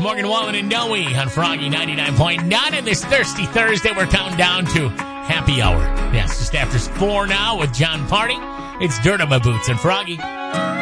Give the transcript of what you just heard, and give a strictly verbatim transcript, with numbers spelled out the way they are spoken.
Morgan Wallen and Noe on Froggy ninety-nine point nine. And this Thirsty Thursday, we're counting down to happy hour. Yes, just after four now with John Party. It's Dirt on My Boots and Froggy.